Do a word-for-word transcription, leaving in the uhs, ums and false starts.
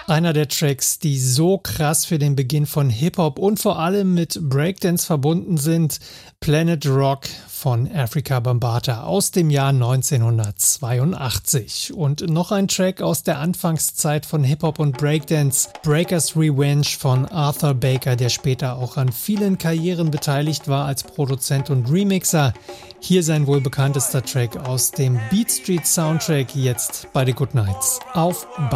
Einer der Tracks, die so krass für den Beginn von Hip-Hop und vor allem mit Breakdance verbunden sind, Planet Rock von Afrika Bambaataa aus dem Jahr neunzehnhundertzweiundachtzig. Und noch ein Track aus der Anfangszeit von Hip-Hop und Breakdance, Breakers Revenge von Arthur Baker, der später auch an vielen Karrieren beteiligt war als Produzent und Remixer. Hier sein wohl bekanntester Track aus dem Beat Street Soundtrack, jetzt bei The Good Nights auf